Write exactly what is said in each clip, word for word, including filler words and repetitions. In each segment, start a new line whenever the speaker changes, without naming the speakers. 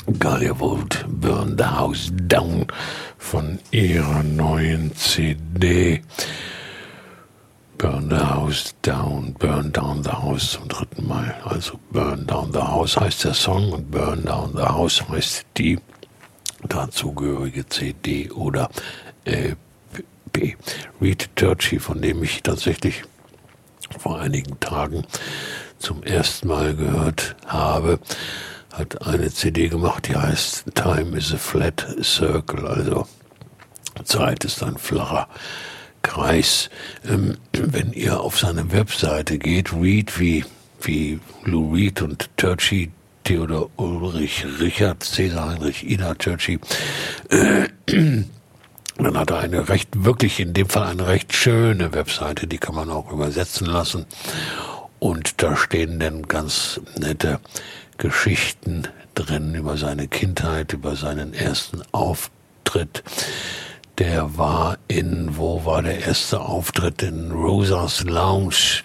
Galia Volt, Burn the House Down von ihrer neuen C D. Burn the House Down, Burn Down the House zum dritten Mal. Also Burn Down the House heißt der Song und Burn Down the House heißt die dazugehörige C D oder L P. Reed Turchi, von dem ich tatsächlich vor einigen Tagen zum ersten Mal gehört habe, hat eine C D gemacht, die heißt Time is a Flat Circle, also Zeit ist ein flacher Kreis. Ähm, wenn ihr auf seine Webseite geht, Reed wie, wie Lou Reed und Turchi, Theodor Ulrich, Richard, Cäsar Heinrich, Ida Turchi, äh, dann hat er eine recht, wirklich in dem Fall eine recht schöne Webseite, die kann man auch übersetzen lassen. Und da stehen dann ganz nette Geschichten drin über seine Kindheit, über seinen ersten Auftritt. Der war in, wo war der erste Auftritt? In Rosas Lounge.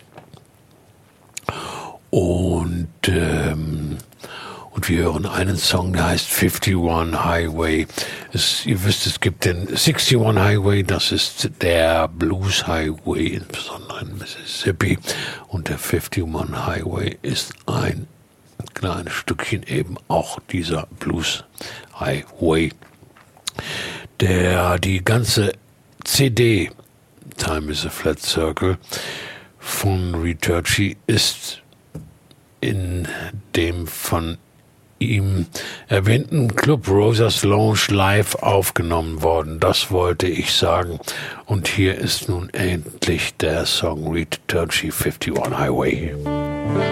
Und, ähm, und wir hören einen Song, der heißt fifty-one Highway. Es, ihr wisst, es gibt den sixty-one Highway, das ist der Blues Highway, insbesondere in Mississippi. Und der fifty-one Highway ist ein kleines Stückchen eben auch dieser Blues Highway. Der, die ganze C D Time is a Flat Circle von Reed Turchi ist in dem von ihm erwähnten Club Rosas Lounge live aufgenommen worden. Das wollte ich sagen. Und hier ist nun endlich der Song Reed Turchi fifty-one Highway.